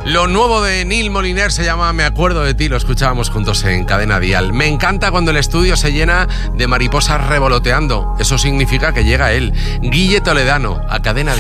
Lo nuevo de Neil Moliner se llama Me acuerdo de ti, lo escuchábamos juntos en Cadena Dial. Me encanta cuando el estudio se llena de mariposas revoloteando. Eso significa que llega él, Guille Toledano, a Cadena Dial.